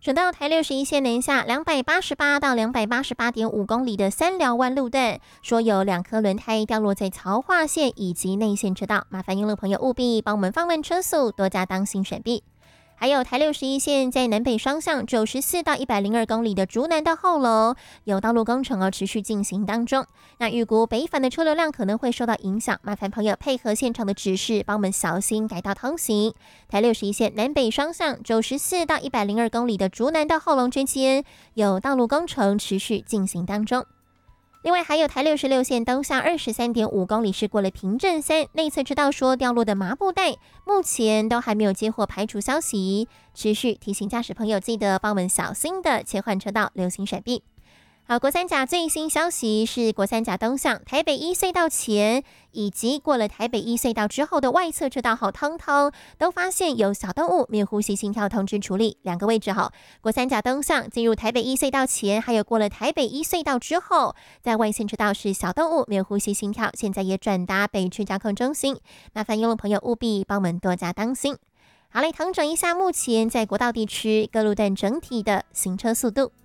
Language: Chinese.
省道台61线南下288到288.5公里的三寮湾路段，说有2颗轮胎掉落在槽化线以及内线车道，麻烦用路朋友务必帮我们放慢车速，多加当心闪避。还有台61线在南北双向94到102公里的竹南到后楼，有道路工程持续进行当中。那预估北返的车流量可能会受到影响，麻烦朋友配合现场的指示，帮我们小心改道通行。台61线南北双向94到102公里的竹南到后龙之间，有道路工程持续进行当中。另外还有台66线东向23.5公里是过了平镇山内侧车道说掉落的麻布袋，目前都还没有接获排除消息，持续提醒驾驶朋友记得帮我们小心的切换车道，留心闪避。好，国三甲最新消息是国三甲东向台北一隧道前以及过了台北一隧道之后的外侧车道通都发现有小动物没有呼吸心跳通知处理，两个位置国三甲东向进入台北一隧道前还有过了台北一隧道之后，在外线车道是小动物没有呼吸心跳，现在也转达北区交控中心，麻烦用路朋友务必帮我们多加当心。好嘞，统整一下目前在国道地区各路段整体的行车速度。